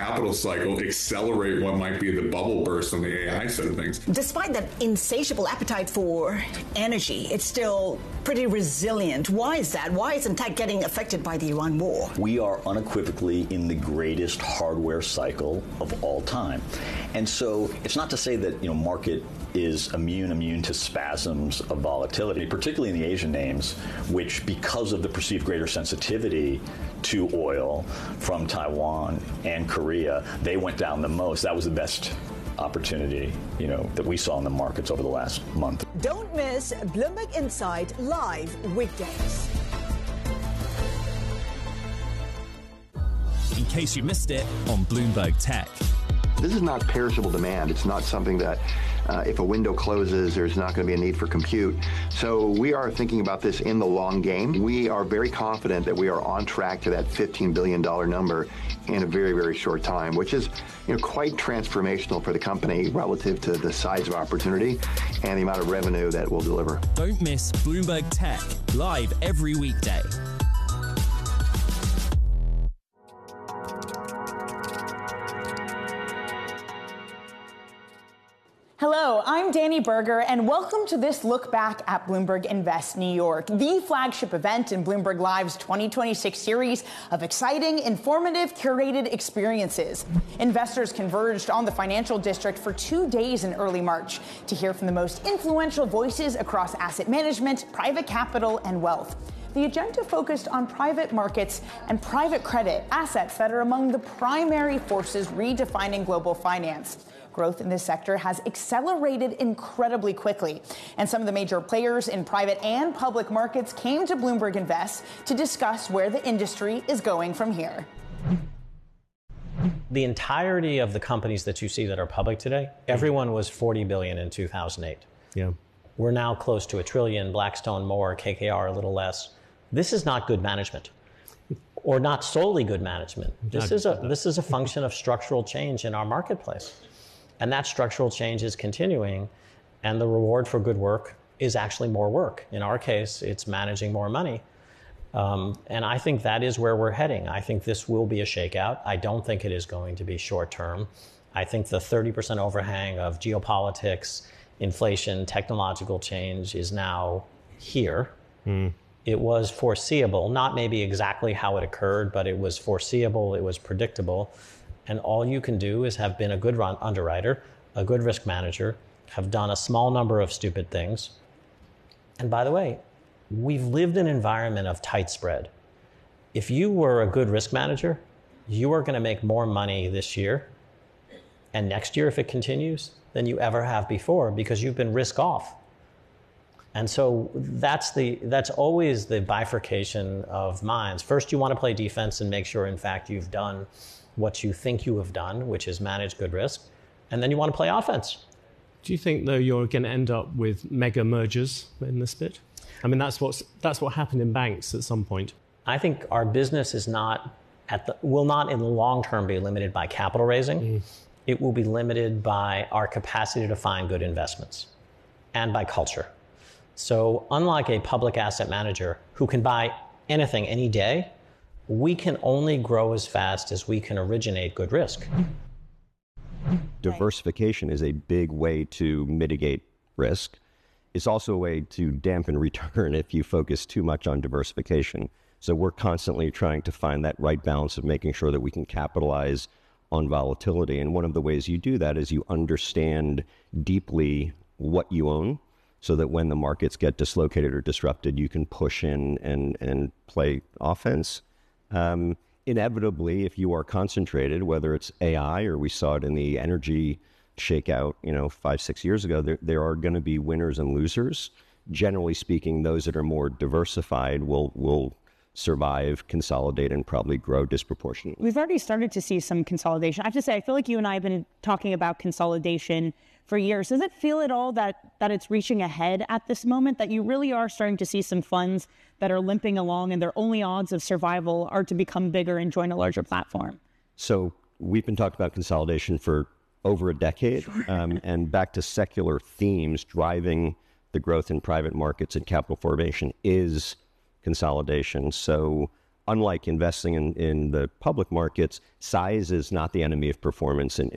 capital cycle accelerate what might be the bubble burst on the AI side of things. Despite that insatiable appetite for energy, it's still pretty resilient. Why is that? Why isn't tech getting affected by the Iran war? We are unequivocally in the greatest hardware cycle of all time. And so it's not to say that, market is immune to spasms of volatility, particularly in the Asian names, which, because of the perceived greater sensitivity to oil from Taiwan and Korea, they went down the most. That was the best opportunity, that we saw in the markets over the last month. Don't miss Bloomberg Insight live weekdays. In case you missed it on Bloomberg Tech. This is not perishable demand. It's not something that if a window closes, there's not going to be a need for compute. So we are thinking about this in the long game. We are very confident that we are on track to that $15 billion number in a very, very short time, which is quite transformational for the company relative to the size of opportunity and the amount of revenue that we'll deliver. Don't miss Bloomberg Tech, live every weekday. Hello, I'm Danny Berger, and welcome to this look back at Bloomberg Invest New York, the flagship event in Bloomberg Live's 2026 series of exciting, informative, curated experiences. Investors converged on the financial district for 2 days in early March to hear from the most influential voices across asset management, private capital, and wealth. The agenda focused on private markets and private credit, assets that are among the primary forces redefining global finance. Growth in this sector has accelerated incredibly quickly, and some of the major players in private and public markets came to Bloomberg Invest to discuss where the industry is going from here. The entirety of the companies that you see that are public today, everyone was $40 billion in 2008. Yeah. We're now close to $1 trillion, Blackstone more, KKR a little less. This is not good management, or not solely good management. This is a function of structural change in our marketplace. And that structural change is continuing, and the reward for good work is actually more work. In our case, it's managing more money. And I think that is where we're heading. I think this will be a shakeout. I don't think it is going to be short term. I think the 30% overhang of geopolitics, inflation, technological change is now here. It was foreseeable, not maybe exactly how it occurred, but it was foreseeable, it was predictable. And all you can do is have been a good underwriter, a good risk manager, have done a small number of stupid things. And by the way, we've lived in an environment of tight spread. If you were a good risk manager, you are going to make more money this year and next year if it continues than you ever have before, because you've been risk off. And so that's always the bifurcation of minds. First, you want to play defense and make sure, in fact, you've done what you think you have done, which is manage good risk. And then you want to play offense. Do you think, though, you're going to end up with mega mergers in this bit? I mean, that's what happened in banks at some point. I think our business is will not in the long term be limited by capital raising. It will be limited by our capacity to find good investments and by culture. So unlike a public asset manager who can buy anything any day, we can only grow as fast as we can originate good risk. Diversification is a big way to mitigate risk. It's also a way to dampen return if you focus too much on diversification. So we're constantly trying to find that right balance of making sure that we can capitalize on volatility. And one of the ways you do that is you understand deeply what you own, so that when the markets get dislocated or disrupted, you can push in and play offense. Inevitably, if you are concentrated, whether it's AI or we saw it in the energy shakeout, 5-6 years ago, there are going to be winners and losers. Generally speaking, those that are more diversified will survive, consolidate, and probably grow disproportionately. We've already started to see some consolidation. I have to say, I feel like you and I have been talking about consolidation for years. Does it feel at all that it's reaching a head at this moment, that you really are starting to see some funds that are limping along and their only odds of survival are to become bigger and join a larger platform? So we've been talking about consolidation for over a decade, and back to secular themes driving the growth in private markets and capital formation is consolidation. So unlike investing in the public markets, size is not the enemy of performance in